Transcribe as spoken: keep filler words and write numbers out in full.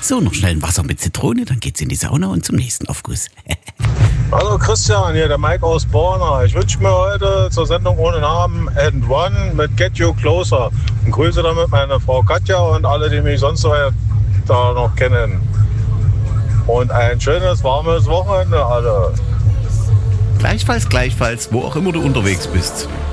So, noch schnell ein Wasser mit Zitrone, dann geht's in die Sauna und zum nächsten Aufguss. Hallo Christian, hier der Mike aus Borna. Ich wünsche mir heute zur Sendung ohne Namen And One mit Get You Closer. Und grüße damit meine Frau Katja und alle, die mich sonst so da noch kennen. Und ein schönes, warmes Wochenende alle. Gleichfalls, gleichfalls, wo auch immer du unterwegs bist.